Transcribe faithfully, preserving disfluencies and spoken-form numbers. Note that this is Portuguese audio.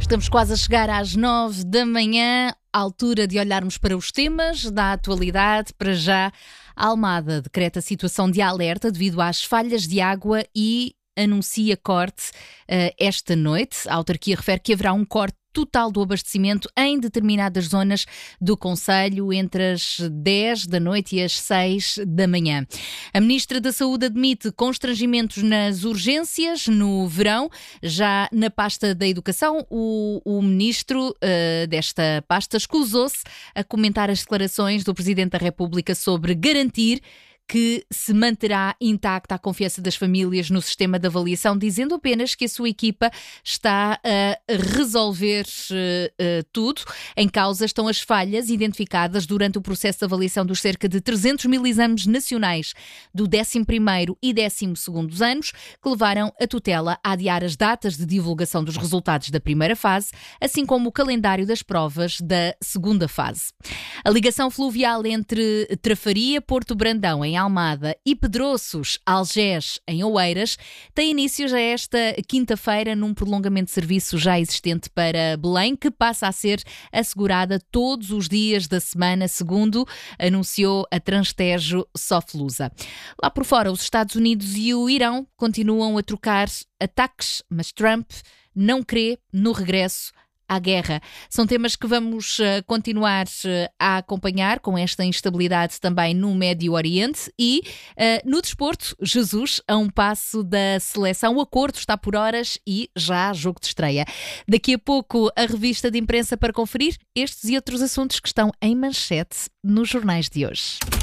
Estamos quase a chegar às nove da manhã, altura de olharmos para os temas da atualidade. Para já, a Almada decreta situação de alerta devido às falhas de água e anuncia corte uh, esta noite. A autarquia refere que haverá um corte total do abastecimento em determinadas zonas do concelho entre as dez da noite e as seis da manhã. A Ministra da Saúde admite constrangimentos nas urgências no verão. Já na pasta da Educação, o, o Ministro uh, desta pasta escusou-se a comentar as declarações do Presidente da República sobre garantir que se manterá intacta a confiança das famílias no sistema de avaliação, dizendo apenas que a sua equipa está a resolver uh, uh, tudo. Em causa estão as falhas identificadas durante o processo de avaliação dos cerca de trezentos mil exames nacionais do décimo primeiro e décimo segundo anos, que levaram a tutela a adiar as datas de divulgação dos resultados da primeira fase, assim como o calendário das provas da segunda fase. A ligação fluvial entre Trafaria, Porto Brandão, em Almada, e Pedroços, Algés, em Oeiras, tem início já esta quinta-feira num prolongamento de serviço já existente para Belém, que passa a ser assegurada todos os dias da semana, segundo anunciou a Transtejo Soflusa. Lá por fora, os Estados Unidos e o Irão continuam a trocar ataques, mas Trump não crê no regresso à guerra. São temas que vamos uh, continuar uh, a acompanhar com esta instabilidade também no Médio Oriente e uh, no desporto, Jesus a um passo da seleção. O acordo está por horas e já há jogo de estreia. Daqui a pouco a revista de imprensa para conferir estes e outros assuntos que estão em manchete nos jornais de hoje.